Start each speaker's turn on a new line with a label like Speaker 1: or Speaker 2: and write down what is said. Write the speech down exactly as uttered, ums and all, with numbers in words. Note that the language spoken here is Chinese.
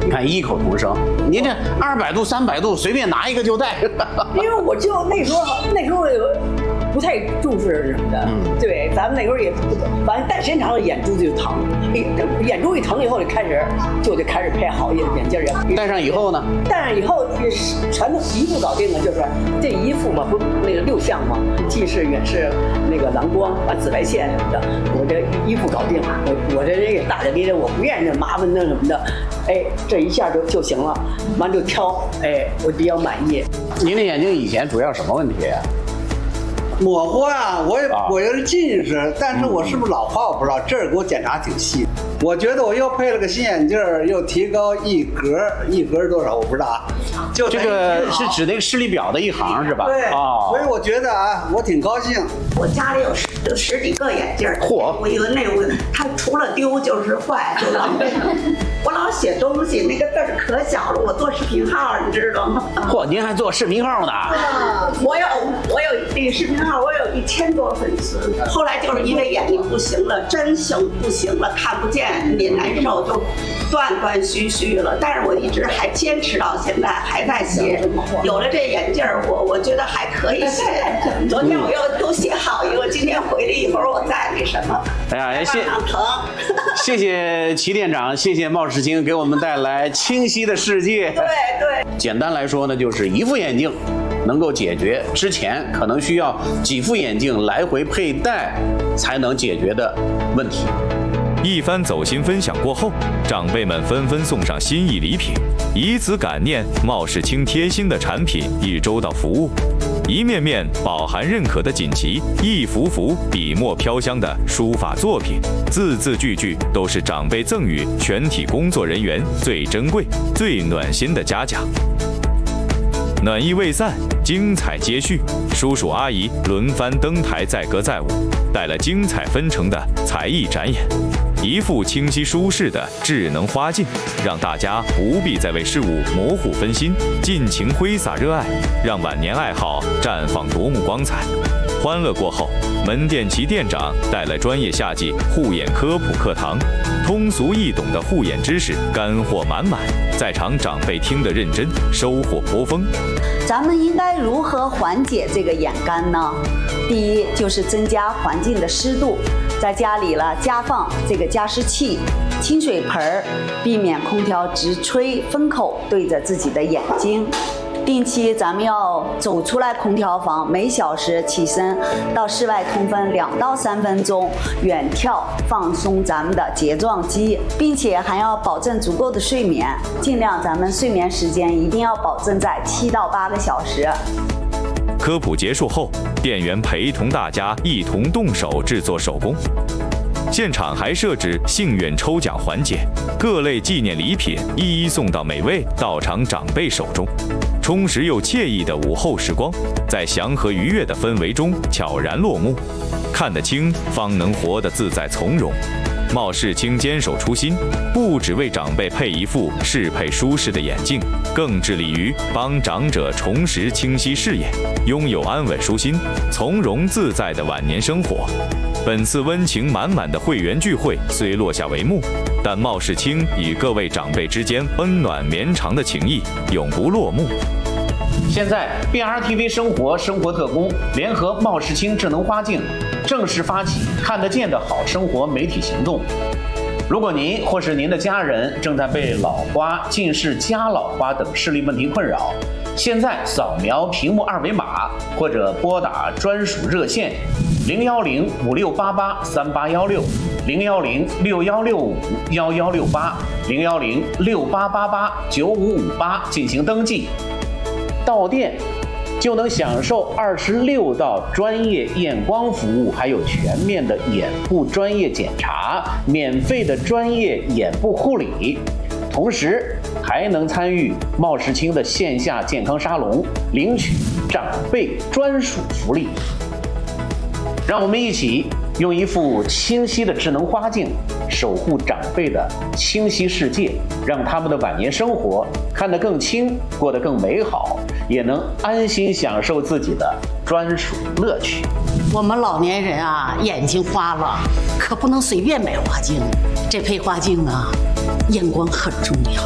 Speaker 1: 你看异口同声，您这二百度、三百度随便拿一个就戴。
Speaker 2: 因为我就那时候那时候不太重视什么的，嗯，对，咱们那时候也不，反正戴时间长了眼珠子就疼，眼珠一疼以后就开始就得开始配好眼眼镜儿。
Speaker 1: 戴上以后呢？
Speaker 2: 戴上以后全都一副搞定了，就是这一副嘛，不那个六项嘛，近视、远视、那个蓝光啊、紫外线什么的，我这一副搞定。我我这人也大大咧咧，我不愿意那麻烦那什么的，哎，这一下就就行了，完就挑，哎，我比较满意。
Speaker 1: 您的眼睛以前主要什么问题啊？
Speaker 3: 模糊啊，我也我也是近视，但是我是不是老花我不知道，这儿给我检查挺细。我觉得我又配了个新眼镜，又提高一格，一格多少我不知道啊。就
Speaker 1: 这个是指那个视力表的一行是吧？
Speaker 3: 对，哦，所以我觉得啊，我挺高兴。
Speaker 4: 我家里有十有十几个眼镜，
Speaker 1: 嚯！
Speaker 4: 我一个那我它除了丢就是坏，就浪费。我老写东西，那个字儿可小了，我做视频号，你知道吗？
Speaker 1: 嚯，您还做视频号呢？
Speaker 4: 我有我有这个视频号，我有一千多粉丝。后来就是因为眼睛不行了，真行不行了，看不见也难受，就断断续续了。但是我一直还坚持到现在，还在写。有了这眼镜儿，我我觉得还可以写。昨天我又都写好一个，今天回来一会儿我再那什么。
Speaker 1: 哎呀，谢
Speaker 4: 疼。
Speaker 1: 谢谢齐店长，谢谢冒世清给我们带来清晰的世界。
Speaker 4: 对对。
Speaker 1: 简单来说呢，就是一副眼镜能够解决之前可能需要几副眼镜来回佩戴才能解决的问题。
Speaker 5: 一番走心分享过后，长辈们纷纷送上心意礼品，以此感念冒世清贴心的产品与周到服务。一面面饱含认可的锦旗，一幅幅笔墨飘香的书法作品，字字句句都是长辈赠予全体工作人员最珍贵、最暖心的嘉奖。暖意未散，精彩接续，叔叔阿姨轮番登台载歌载舞，带来精彩纷呈的才艺展演。一副清晰舒适的智能花镜，让大家不必再为事物模糊分心，尽情挥洒热爱，让晚年爱好绽放夺目光彩。欢乐过后，门店齐店长带来专业夏季护眼科普课堂，通俗易懂的护眼知识干货满满，在场长辈听得认真，收获颇丰。
Speaker 6: 咱们应该如何缓解这个眼干呢？第一就是增加环境的湿度，在家里了加放这个加湿器、清水盆儿，避免空调直吹风口对着自己的眼睛。定期咱们要走出来空调房，每小时起身到室外通风两到三分钟，远眺放松咱们的睫状肌，并且还要保证足够的睡眠，尽量咱们睡眠时间一定要保证在七到八个小时。
Speaker 5: 科普结束后，店员陪同大家一同动手制作手工。现场还设置幸运抽奖环节，各类纪念礼品一一送到每位到场长辈手中。充实又惬意的午后时光，在祥和愉悦的氛围中悄然落幕。看得清，方能活得自在从容。冒世清坚守初心，不只为长辈配一副适配舒适的眼镜，更致力于帮长者重拾清晰视野，拥有安稳舒心、从容自在的晚年生活。本次温情满满的会员聚会虽落下帷幕，但冒世清与各位长辈之间温暖绵长的情谊永不落幕。
Speaker 1: 现在 B R T V 生活生活特工联合冒世清智能花镜正式发起看得见的好生活媒体行动。如果您或是您的家人正在被老花、近视、加老花等视力问题困扰，现在扫描屏幕二维码或者拨打专属热线零幺零五六八八三八幺六、零幺零六幺六五幺幺六八、零幺零六八八八九五五八进行登记。到店就能享受二十六道专业验光服务，还有全面的眼部专业检查，免费的专业眼部护理，同时还能参与冒世清的线下健康沙龙，领取长辈专属福利。让我们一起用一副清晰的智能花镜守护长辈的清晰世界，让他们的晚年生活看得更清，过得更美好，也能安心享受自己的专属乐趣。
Speaker 7: 我们老年人啊，眼睛花了，可不能随便买花镜，这配花镜啊，眼光很重要。